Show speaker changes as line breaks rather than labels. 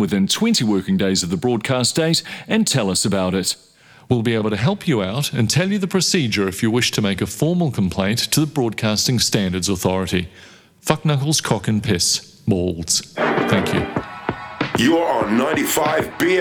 within 20 working days of the broadcast date and tell us about it. We'll be able to help you out and tell you the procedure if you wish to make a formal complaint to the Broadcasting Standards Authority. Fuck knuckles, cock and piss. Balls. Thank you.
You are on 95 BFM.